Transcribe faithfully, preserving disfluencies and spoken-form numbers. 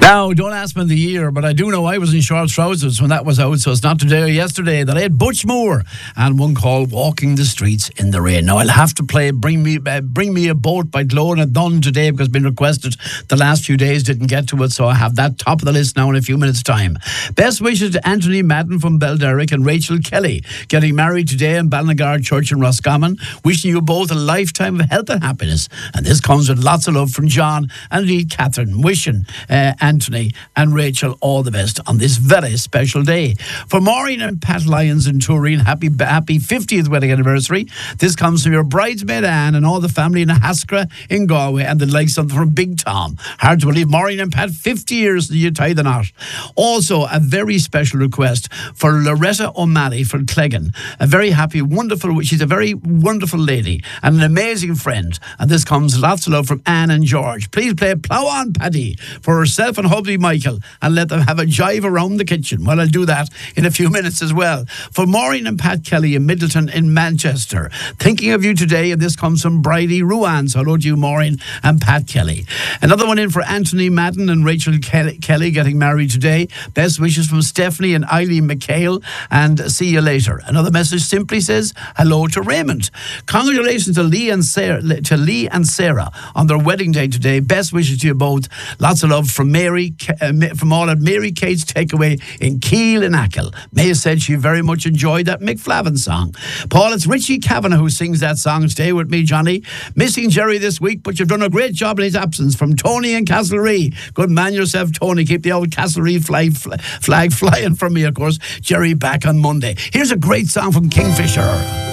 Now, don't ask me the year, but I do know I was in short trousers when that was out, so it's not today or yesterday that I had Butch Moore and one called Walking the Streets in the Rain. Now, I'll have to play Bring Me uh, Bring Me a Boat by Glóin Dunne today because it's been requested the last few days, didn't get to it, so I have that top of the list now in a few minutes' time. Best wishes to Anthony Madden from Belderrick and Rachel Kelly, getting married today in Balnagar Church in Roscommon. Wishing you both a lifetime of health and happiness. And this comes with lots of love from John and indeed Catherine. Wishing uh, Anthony and Rachel all the best on this very special day. For Maureen and Pat Lyons in Turin, happy happy fiftieth wedding anniversary. This comes from your bridesmaid Anne and all the family in Haskra in Galway, and they'd like something from Big Tom. Hard to believe, Maureen and Pat, fifty years you tie the knot. Also, a very special request for Loretta O'Malley from Cleggan. A very happy, wonderful, she's a very wonderful lady and an amazing friend. And this comes lots of love from Anne and George. Please play Plough On Paddy for herself and hubby Michael and let them have a jive around the kitchen. Well, I'll do that in a few minutes as well. For Maureen and Pat Kelly in Middleton in Manchester, thinking of you today, and this comes from Bridie Ruan. So hello to you, Maureen and Pat Kelly. Another one in for Anthony Madden and Rachel Kelly, Kelly getting married today. Best wishes from Stephanie and Eileen McHale, and see you later. Another message simply says hello to Raymond. Congratulations to Lee and Sarah, to Lee and Sarah on their wedding day today. Best wishes to you both. Lots of love from Mary, uh, from all at Mary Kate's Takeaway in Keele and Achill. May said she very much enjoyed that Mick Flavin song. Paul, it's Richie Kavanagh who sings that song. Stay with me, Johnny. Missing Jerry this week, but you've done a great job in his absence. From Tony and Castlereagh. Good man yourself, Tony. Keep the old Castlereagh flag, flag flying for me, of course. Jerry back on Monday. Here's a great song from Kingfisher.